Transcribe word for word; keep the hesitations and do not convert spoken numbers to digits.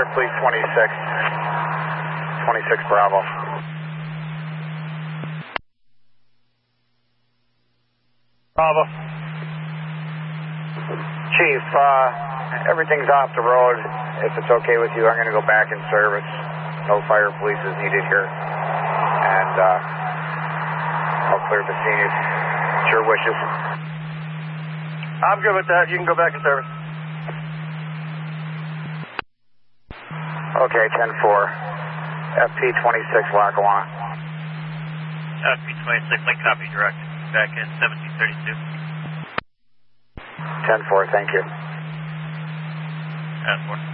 Fire Police twenty-six. twenty-six Bravo. Bravo. Chief, uh, everything's off the road. If it's okay with you, I'm going to go back in service. No fire police is needed here. And uh, I'll clear the scene. It's your wishes. I'm good with that. You can go back in service. Okay, ten four. F P twenty-six, Lackawanna. F P twenty-six, link copy direct. Back in seventeen thirty-two. ten four, thank you. ten four.